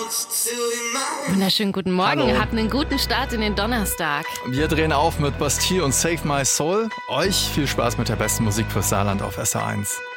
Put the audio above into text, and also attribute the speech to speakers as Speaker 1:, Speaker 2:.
Speaker 1: Wunderschönen guten Morgen,
Speaker 2: Hallo.
Speaker 1: habt einen guten Start in den Donnerstag.
Speaker 2: Wir drehen auf mit Bastille und Save My Soul. Euch viel Spaß mit der besten Musik fürs Saarland auf SR1.